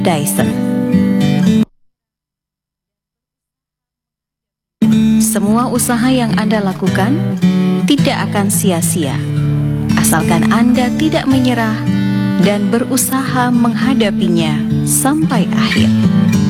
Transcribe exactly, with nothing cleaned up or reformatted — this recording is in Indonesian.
Dyson. Semua usaha yang Anda lakukan tidak akan sia-sia, asalkan Anda tidak menyerah dan berusaha menghadapinya sampai akhir.